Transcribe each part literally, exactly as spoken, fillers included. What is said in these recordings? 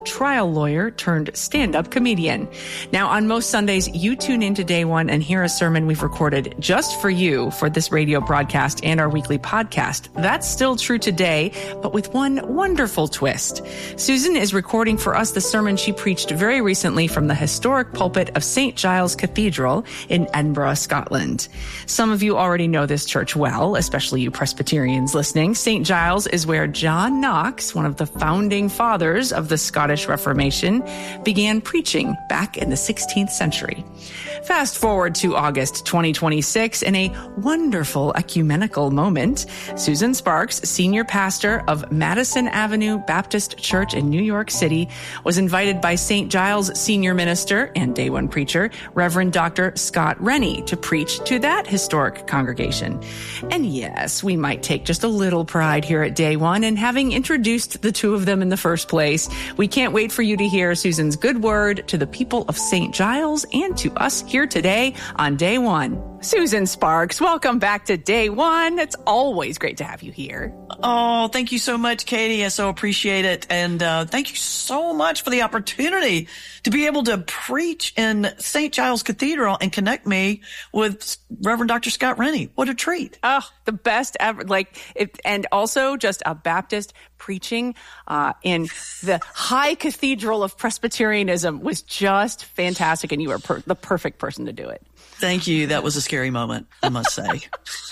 trial lawyer turned stand-up comedian. Now, on most Sundays, you tune into Day One and hear a sermon we've recorded just for you for this radio broadcast and our weekly podcast. That's still true today, but with one wonderful twist. Susan is recording for us the sermon she preached very recently from the historic pulpit of Saint Giles Cathedral in Edinburgh, Scotland. Some of you already know this church well, especially you Presbyterians listening. Saint Giles is where John Knox, one of the founding fathers of the Scottish Reformation, began preaching back in the sixteenth century. Fast forward to August twenty twenty-six, in a wonderful ecumenical moment, Susan Sparks, senior pastor of Madison Avenue Baptist Church in New York City, was invited by Saint Giles senior minister and Day One preacher, Reverend Doctor Scott Rennie, to preach to that historic congregation. And yes, we might take just a little pride here at Day One in having introduced the two of them in the first place. We can't wait for you to hear Susan's good word to the people of Saint Giles and to us here today on Day One. Susan Sparks, welcome back to Day One. It's always great to have you here. Oh, thank you so much, Katie. I so appreciate it. And uh, thank you so much for the opportunity to be able to preach in Saint Giles Cathedral and connect me with Reverend Doctor Scott Rennie. What a treat. Oh, the best ever. Like, it, and also just a Baptist preaching uh, in the high cathedral of Presbyterianism was just fantastic. And you were per- the perfect person to do it. Thank you. That was a scary moment, I must say.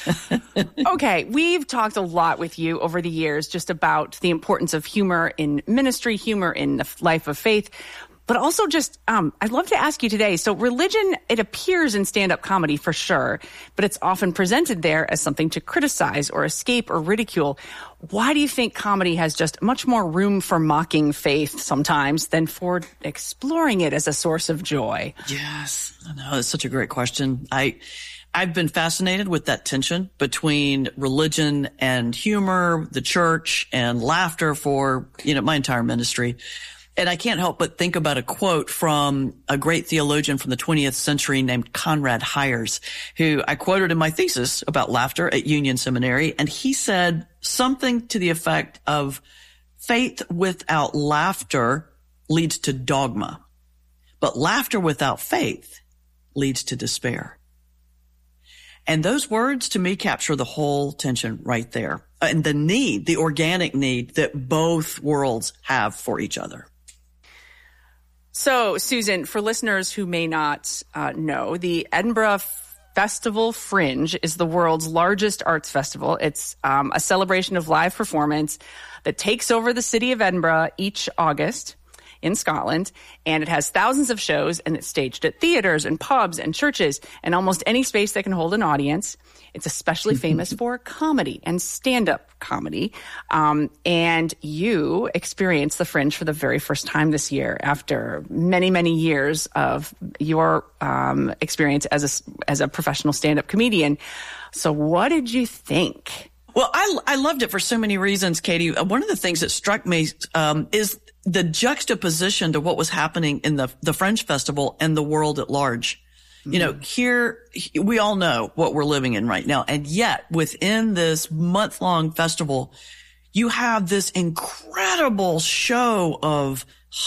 Okay, we've talked a lot with you over the years just about the importance of humor in ministry, humor in the life of faith, but also just, um, I'd love to ask you today. So religion, it appears in stand-up comedy for sure, but it's often presented there as something to criticize or escape or ridicule. Why do you think comedy has just much more room for mocking faith sometimes than for exploring it as a source of joy? Yes, I know. It's such a great question. I, I've been fascinated with that tension between religion and humor, the church and laughter for, you know, my entire ministry. And I can't help but think about a quote from a great theologian from the twentieth century named Conrad Hyers, who I quoted in my thesis about laughter at Union Seminary. And he said something to the effect of, faith without laughter leads to dogma, but laughter without faith leads to despair. And those words to me capture the whole tension right there, and the need, the organic need that both worlds have for each other. So, Susan, for listeners who may not uh, know, the Edinburgh Festival Fringe is the world's largest arts festival. It's um, a celebration of live performance that takes over the city of Edinburgh each August in Scotland, and it has thousands of shows, and it's staged at theaters and pubs and churches and almost any space that can hold an audience. It's especially famous for comedy and stand-up comedy. Um, and you experienced the Fringe for the very first time this year after many, many years of your um, experience as a, as a professional stand-up comedian. So what did you think? Well, I, I loved it for so many reasons, Katie. One of the things that struck me um, is the juxtaposition to what was happening in the, the Fringe Festival and the world at large. Mm-hmm. You know, here, we all know what we're living in right now. And yet, within this month-long festival, you have this incredible show of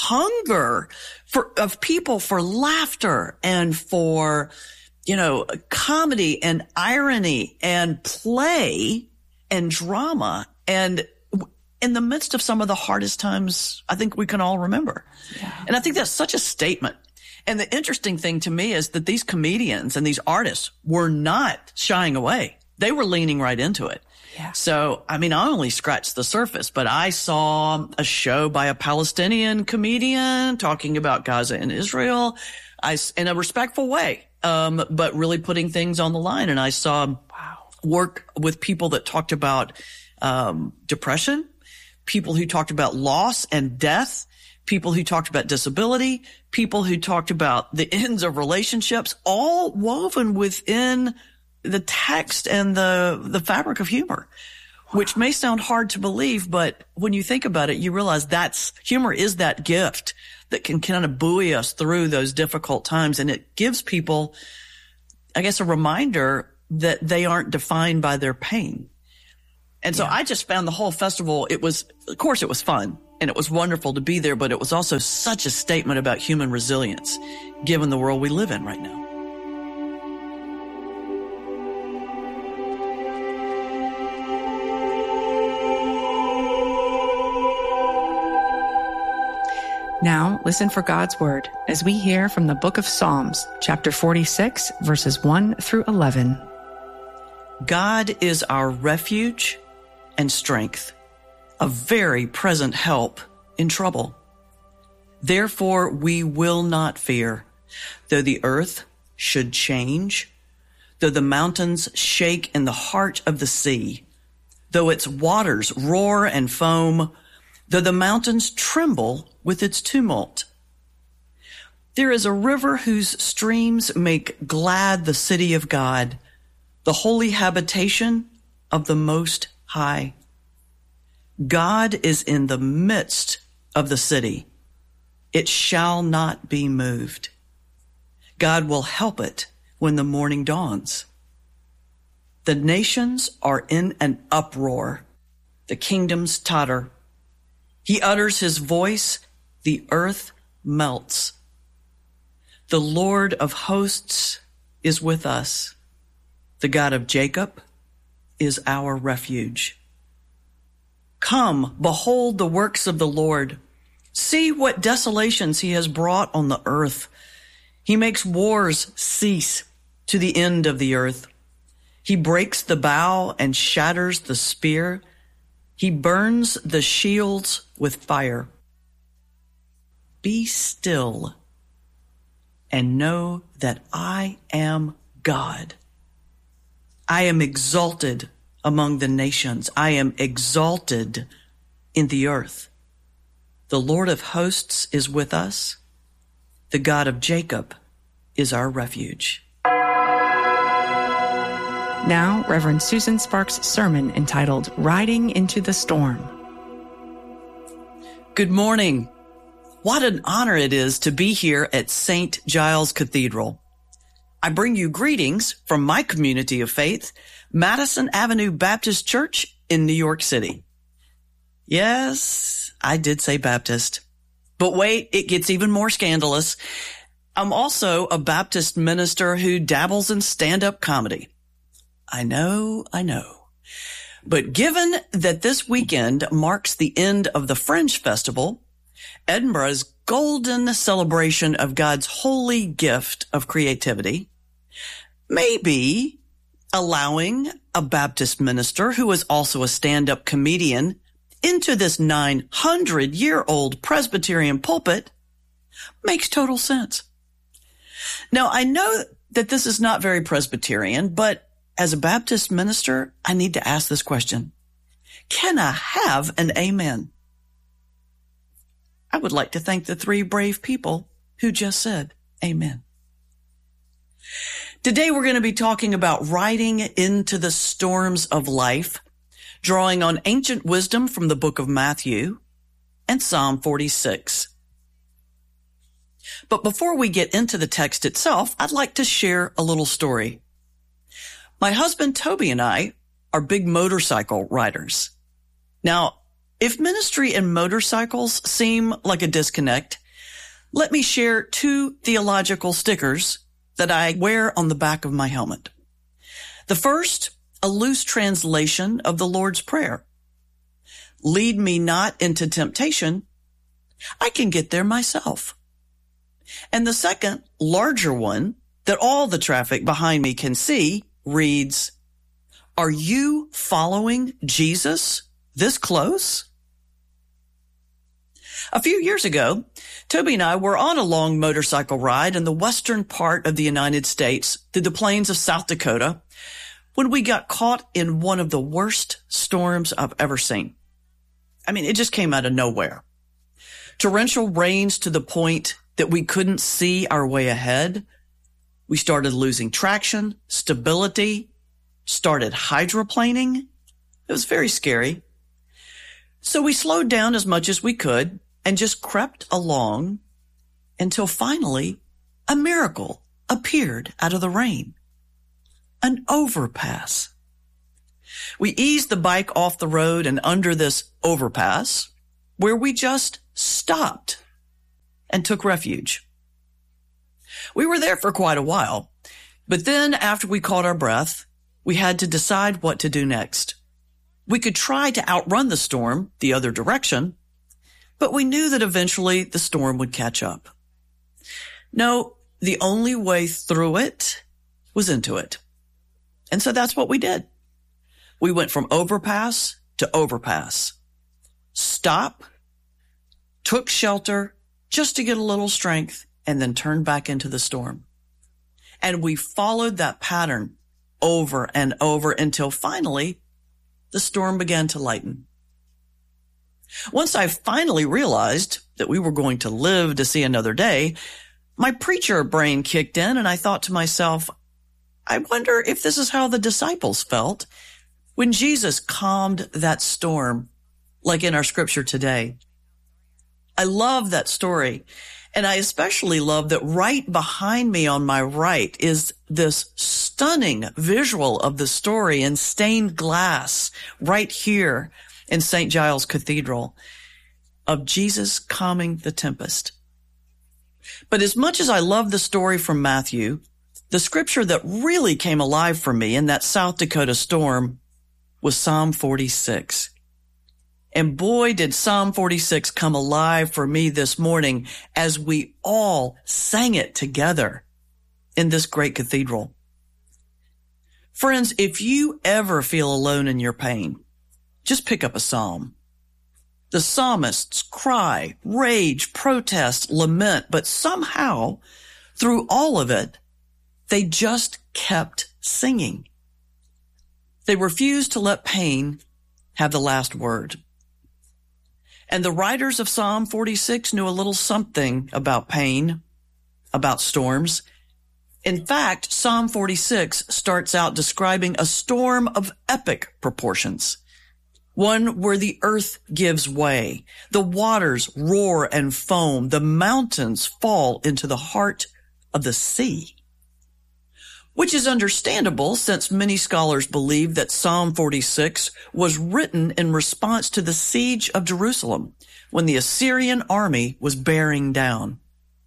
hunger for, of people for laughter and for, you know, comedy and irony and play and drama, and in the midst of some of the hardest times I think we can all remember. Yeah. And I think that's such a statement. And the interesting thing to me is that these comedians and these artists were not shying away. They were leaning right into it. Yeah. So, I mean, I only scratched the surface, but I saw a show by a Palestinian comedian talking about Gaza and Israel, I, in a respectful way, um, but really putting things on the line. And I saw wow. work with people that talked about um, depression, people who talked about loss and death, people who talked about disability, people who talked about the ends of relationships, all woven within the text and the, the fabric of humor, wow. which may sound hard to believe, but when you think about it, you realize that's humor is that gift that can kind of buoy us through those difficult times. And it gives people, I guess, a reminder that they aren't defined by their pain. And so yeah. I just found the whole festival, it was, of course it was fun. and it was wonderful to be there, but it was also such a statement about human resilience, given the world we live in right now. Now, listen for God's word as we hear from the book of Psalms, chapter forty-six, verses one through eleven. God is our refuge and strength, a very present help in trouble. Therefore, we will not fear, though the earth should change, though the mountains shake in the heart of the sea, though its waters roar and foam, though the mountains tremble with its tumult. There is a river whose streams make glad the city of God, the holy habitation of the Most High. God is in the midst of the city. It shall not be moved. God will help it when the morning dawns. The nations are in an uproar. The kingdoms totter. He utters his voice. The earth melts. The Lord of hosts is with us. The God of Jacob is our refuge. Come, behold the works of the Lord. See what desolations he has brought on the earth. He makes wars cease to the end of the earth. He breaks the bow and shatters the spear. He burns the shields with fire. Be still and know that I am God. I am exalted among the nations. I am exalted in the earth. The Lord of hosts is with us. The God of Jacob is our refuge. Now, Reverend Susan Sparks' sermon entitled Riding into the Storm. Good morning. What an honor it is to be here at Saint Giles Cathedral. I bring you greetings from my community of faith, Madison Avenue Baptist Church in New York City. Yes, I did say Baptist. But wait, it gets even more scandalous. I'm also a Baptist minister who dabbles in stand-up comedy. I know, I know. But given that this weekend marks the end of the Fringe Festival, Edinburgh's golden celebration of God's holy gift of creativity, maybe allowing a Baptist minister who is also a stand-up comedian into this nine hundred year old Presbyterian pulpit makes total sense. Now, I know that this is not very Presbyterian, but as a Baptist minister, I need to ask this question. Can I have an amen? I would like to thank the three brave people who just said amen. Today we're going to be talking about riding into the storms of life, drawing on ancient wisdom from the book of Matthew and Psalm forty-six. But before we get into the text itself, I'd like to share a little story. My husband Toby and I are big motorcycle riders. Now, if ministry and motorcycles seem like a disconnect, let me share two theological stickers that I wear on the back of my helmet. The first, a loose translation of the Lord's Prayer. Lead me not into temptation. I can get there myself. And the second, larger one that all the traffic behind me can see reads, are you following Jesus this close? A few years ago, Toby and I were on a long motorcycle ride in the western part of the United States through the plains of South Dakota when we got caught in one of the worst storms I've ever seen. I mean, it just came out of nowhere. Torrential rains to the point that we couldn't see our way ahead. We started losing traction, stability, started hydroplaning. It was very scary. So we slowed down as much as we could and just crept along until finally a miracle appeared out of the rain. An overpass. We eased the bike off the road and under this overpass, where we just stopped and took refuge. We were there for quite a while, but then after we caught our breath, we had to decide what to do next. We could try to outrun the storm the other direction, but we knew that eventually the storm would catch up. No, the only way through it was into it. And so that's what we did. We went from overpass to overpass. Stop, took shelter just to get a little strength, and then turned back into the storm. And we followed that pattern over and over until finally the storm began to lighten. Once I finally realized that we were going to live to see another day, my preacher brain kicked in and I thought to myself, I wonder if this is how the disciples felt when Jesus calmed that storm, like in our scripture today. I love that story. And I especially love that right behind me on my right is this stunning visual of the story in stained glass right here in Saint Giles Cathedral of Jesus calming the tempest. But as much as I love the story from Matthew, the scripture that really came alive for me in that South Dakota storm was Psalm forty-six. And boy, did Psalm forty-six come alive for me this morning as we all sang it together in this great cathedral. Friends, if you ever feel alone in your pain, just pick up a psalm. The psalmists cry, rage, protest, lament, but somehow, through all of it, they just kept singing. They refused to let pain have the last word. And the writers of Psalm forty-six knew a little something about pain, about storms. In fact, Psalm forty-six starts out describing a storm of epic proportions, one where the earth gives way, the waters roar and foam, the mountains fall into the heart of the sea. Which is understandable since many scholars believe that Psalm forty-six was written in response to the siege of Jerusalem when the Assyrian army was bearing down.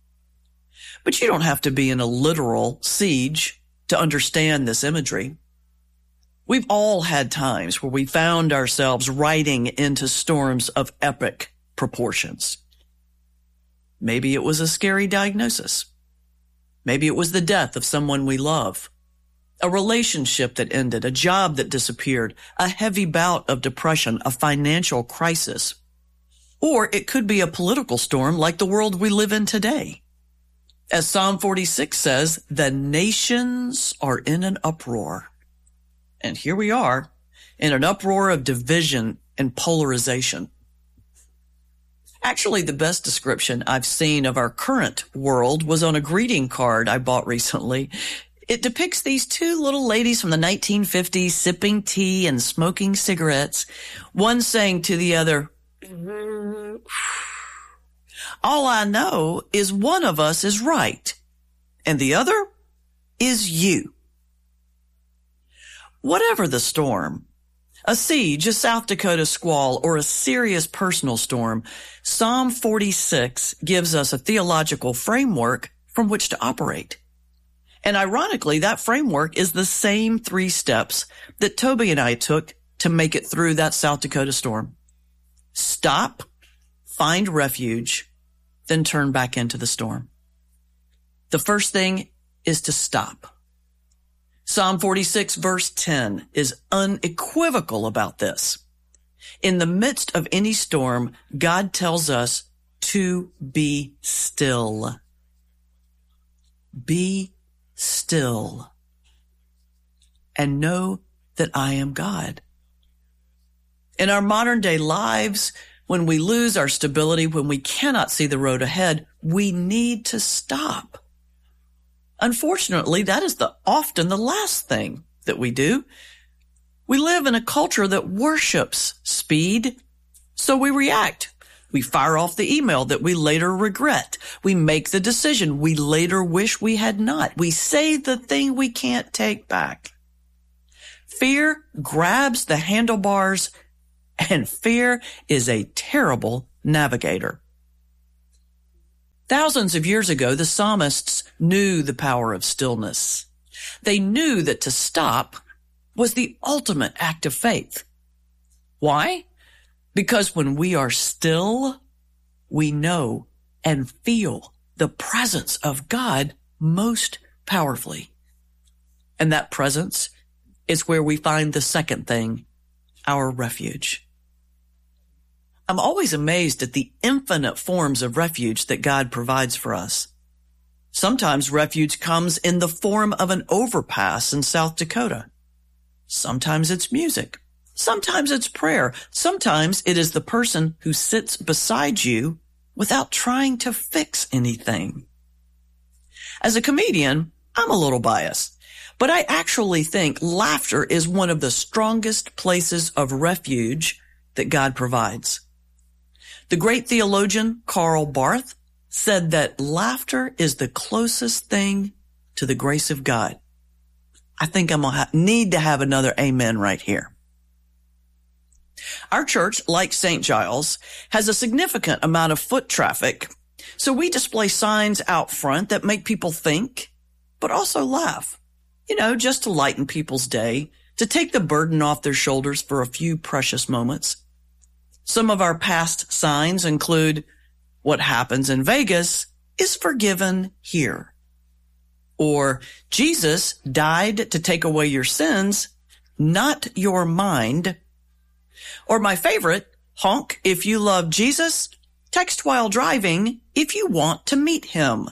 But you don't have to be in a literal siege to understand this imagery. We've all had times where we found ourselves riding into storms of epic proportions. Maybe it was a scary diagnosis. Maybe it was the death of someone we love, a relationship that ended, a job that disappeared, a heavy bout of depression, a financial crisis. Or it could be a political storm like the world we live in today. As Psalm forty-six says, the nations are in an uproar. And here we are in an uproar of division and polarization. Actually, the best description I've seen of our current world was on a greeting card I bought recently. It depicts these two little ladies from the nineteen fifties sipping tea and smoking cigarettes, one saying to the other, all I know is one of us is right, and the other is you. Whatever the storm, a siege, a South Dakota squall, or a serious personal storm, Psalm forty-six gives us a theological framework from which to operate. And ironically, that framework is the same three steps that Toby and I took to make it through that South Dakota storm. Stop, find refuge, then turn back into the storm. The first thing is to stop. Psalm forty-six verse ten is unequivocal about this. In the midst of any storm, God tells us to be still. Be still and know that I am God. In our modern day lives, when we lose our stability, when we cannot see the road ahead, we need to stop. Unfortunately, that is the often the last thing that we do. We live in a culture that worships speed, so we react. We fire off the email that we later regret. We make the decision we later wish we had not. We say the thing we can't take back. Fear grabs the handlebars, and fear is a terrible navigator. Thousands of years ago, the psalmists knew the power of stillness. They knew that to stop was the ultimate act of faith. Why? Because when we are still, we know and feel the presence of God most powerfully. And that presence is where we find the second thing, our refuge. I'm always amazed at the infinite forms of refuge that God provides for us. Sometimes refuge comes in the form of an overpass in South Dakota. Sometimes it's music. Sometimes it's prayer. Sometimes it is the person who sits beside you without trying to fix anything. As a comedian, I'm a little biased, but I actually think laughter is one of the strongest places of refuge that God provides. The great theologian Karl Barth said that laughter is the closest thing to the grace of God. I think I'm going to need to have another amen right here. Our church, like Saint Giles, has a significant amount of foot traffic, so we display signs out front that make people think, but also laugh, you know, just to lighten people's day, to take the burden off their shoulders for a few precious moments. Some of our past signs include, what happens in Vegas is forgiven here. Or, Jesus died to take away your sins, not your mind. Or my favorite, honk if you love Jesus, text while driving if you want to meet him.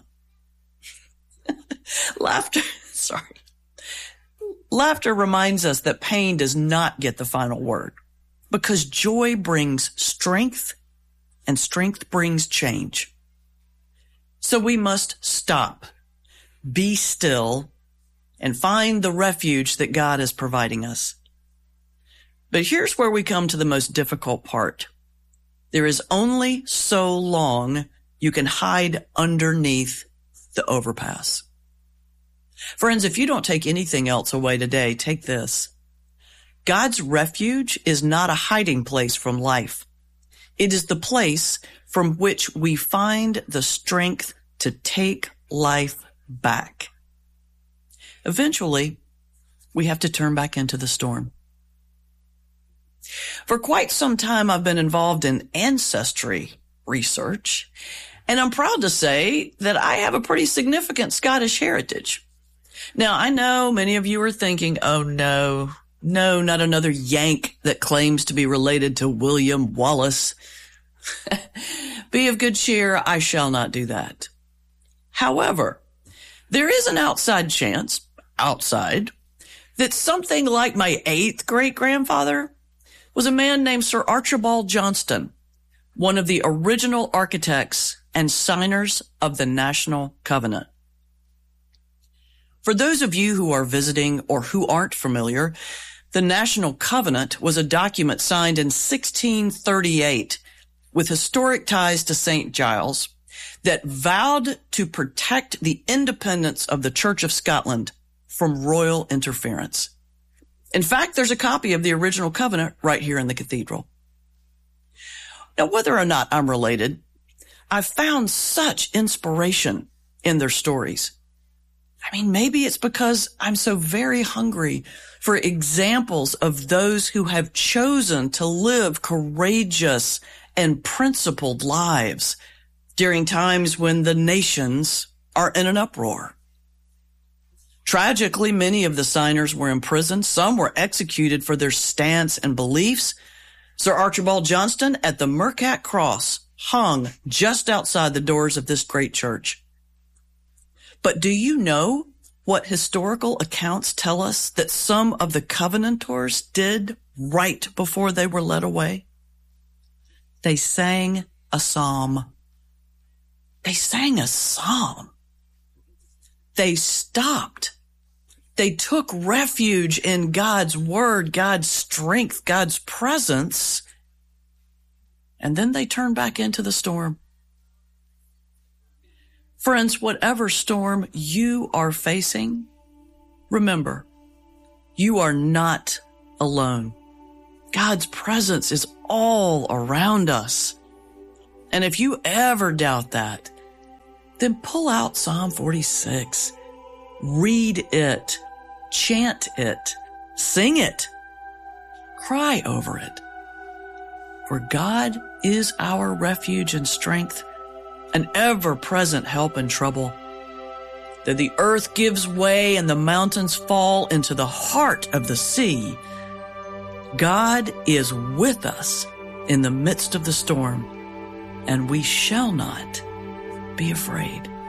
Laughter, sorry. Laughter reminds us that pain does not get the final word, because joy brings strength and strength brings change. So we must stop, be still, and find the refuge that God is providing us. But here's where we come to the most difficult part. There is only so long you can hide underneath the overpass. Friends, if you don't take anything else away today, take this. God's refuge is not a hiding place from life. It is the place from which we find the strength to take life back. Eventually, we have to turn back into the storm. For quite some time, I've been involved in ancestry research, and I'm proud to say that I have a pretty significant Scottish heritage. Now, I know many of you are thinking, oh no, no, not another Yank that claims to be related to William Wallace. Be of good cheer, I shall not do that. However, there is an outside chance, outside, that something like my eighth great-grandfather was a man named Sir Archibald Johnston, one of the original architects and signers of the National Covenant. For those of you who are visiting or who aren't familiar, the National Covenant was a document signed in sixteen thirty-eight with historic ties to Saint Giles that vowed to protect the independence of the Church of Scotland from royal interference. In fact, there's a copy of the original covenant right here in the cathedral. Now, whether or not I'm related, I've found such inspiration in their stories. I mean, maybe it's because I'm so very hungry for examples of those who have chosen to live courageous and principled lives during times when the nations are in an uproar. Tragically, many of the signers were imprisoned. Some were executed for their stance and beliefs. Sir Archibald Johnston at the Mercat Cross hung just outside the doors of this great church. But do you know what historical accounts tell us that some of the Covenanters did right before they were led away? They sang a psalm. They sang a psalm. They stopped. They took refuge in God's word, God's strength, God's presence, and then they turned back into the storm. Friends, whatever storm you are facing, remember, you are not alone. God's presence is all around us. And if you ever doubt that, then pull out Psalm forty-six, read it, chant it, sing it, cry over it. For God is our refuge and strength, an ever-present help in trouble. That the earth gives way and the mountains fall into the heart of the sea. God is with us in the midst of the storm, and we shall not be afraid.